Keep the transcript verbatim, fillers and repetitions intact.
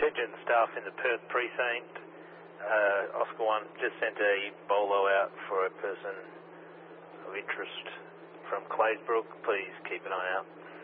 Sergeant and staff in the Perth precinct, uh, Oscar one, just sent a bolo out for a person of interest from Claysbrook. Please keep an eye out.